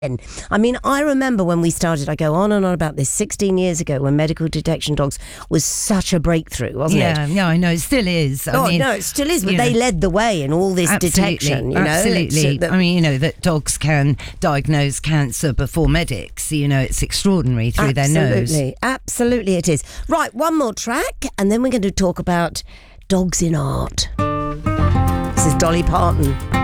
I mean, I remember when we started, I go on and on about this 16 years ago when medical detection dogs was such a breakthrough, wasn't it? Yeah, I know, it still is. No, it still is, but they led the way in all this detection, Absolutely. That dogs can diagnose cancer before medics, it's extraordinary through their nose. Absolutely it is. Right, one more track, and then we're going to talk about dogs in art. This is Dolly Parton.